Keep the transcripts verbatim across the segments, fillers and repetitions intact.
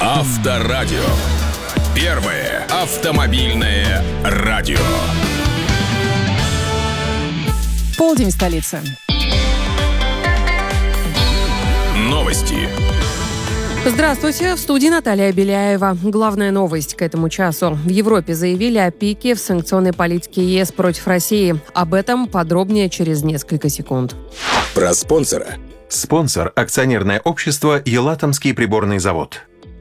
Авторадио. Первое автомобильное радио. Полдень в столице. Новости. Здравствуйте, в студии Наталья Беляева. Главная новость к этому часу. В Европе заявили о пике в санкционной политике ЕС против России. Об этом подробнее через несколько секунд. Про спонсора. Спонсор – акционерное общество «Елатомский приборный завод».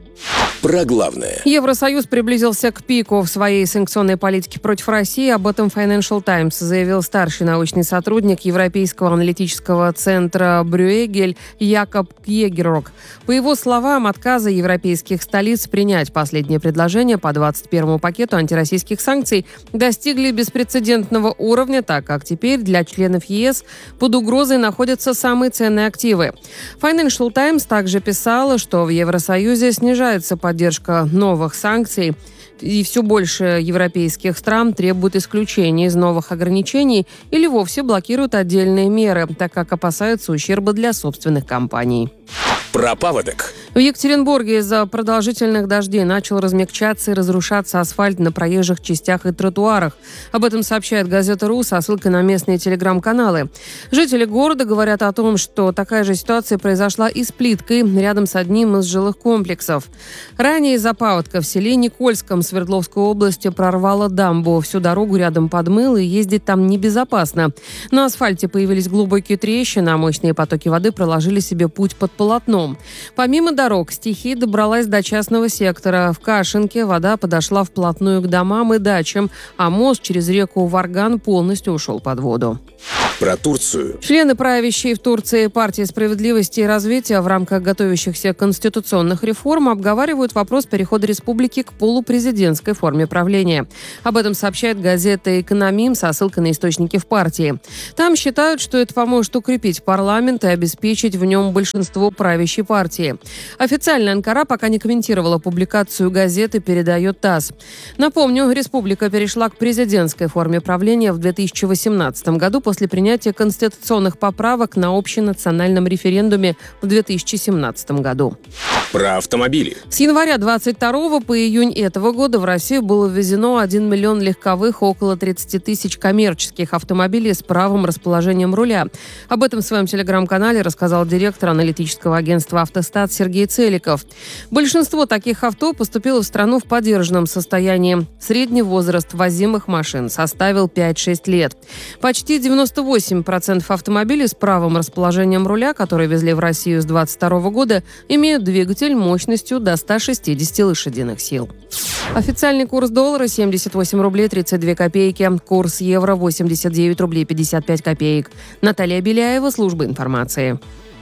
Про главное. Евросоюз приблизился к пику в своей санкционной политике против России. Об этом Financial Times заявил старший научный сотрудник Европейского аналитического центра Брюэгель Якоб Кьегерок. По его словам, отказы европейских столиц принять последнее предложение по двадцать первому пакету антироссийских санкций достигли беспрецедентного уровня, так как теперь для членов ЕС под угрозой находятся самые ценные активы. Financial Times также писала, что в Евросоюзе снижается поддержка новых санкций, и все больше европейских стран требуют исключения из новых ограничений или вовсе блокируют отдельные меры, так как опасаются ущерба для собственных компаний. Про паводок. В Екатеринбурге из-за продолжительных дождей начал размягчаться и разрушаться асфальт на проезжих частях и тротуарах. Об этом сообщает газета «Ру» со ссылкой на местные телеграм-каналы. Жители города говорят о том, что такая же ситуация произошла и с плиткой рядом с одним из жилых комплексов. Ранее из-за паводка в селе Никольском Свердловской области прорвало дамбу. Всю дорогу рядом подмыло, и ездить там небезопасно. На асфальте появились глубокие трещины, а мощные потоки воды проложили себе путь под полотном. Помимо дорог, стихия добралась до частного сектора. В Кашинке вода подошла вплотную к домам и дачам, а мост через реку Варган полностью ушел под воду. Про Турцию. Члены правящей в Турции партии справедливости и развития в рамках готовящихся конституционных реформ обговаривают вопрос перехода республики к полупрезидентской форме правления. Об этом сообщает газета «Экономим» со ссылкой на источники в партии. Там считают, что это поможет укрепить парламент и обеспечить в нем большинство правящей партии. Официально Анкара пока не комментировала публикацию газеты, передает ТАСС. Напомню, республика перешла к президентской форме правления в две тысячи восемнадцатом году после принятия конституционных поправок на общенациональном референдуме в две тысячи семнадцатом году. Про автомобили. С января двадцать второго по июнь этого года в Россию было ввезено один миллион легковых, около тридцать тысяч коммерческих автомобилей с правым расположением руля. Об этом в своем телеграм-канале рассказал директор аналитического агентства «Автостат» Сергей Целиков. Большинство таких авто поступило в страну в подержанном состоянии. Средний возраст возимых машин составил пять-шесть лет. Почти девяносто восемь процентов автомобилей с правым расположением руля, которые везли в Россию с двадцать второго года, имеют двигатель мощностью до ста шестидесяти лошадиных сил. Официальный курс доллара семьдесят восемь рублей тридцать две копейки. Курс евро восемьдесят девять рублей пятьдесят пять копеек. Наталья Беляева, служба информации.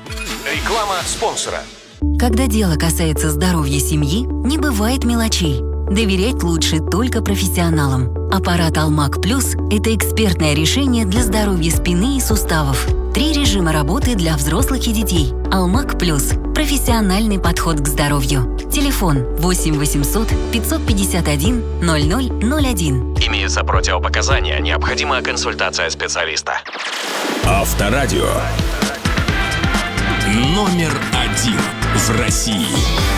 Реклама спонсора. Когда дело касается здоровья семьи, не бывает мелочей. Доверять лучше только профессионалам. Аппарат «Алмак Плюс» – это экспертное решение для здоровья спины и суставов. Три режима работы для взрослых и детей. «Алмак Плюс» – профессиональный подход к здоровью. Телефон восемь восемьсот пятьсот пятьдесят один ноль ноль ноль один. Имеются противопоказания, необходима консультация специалиста. Авторадио. Номер один в России.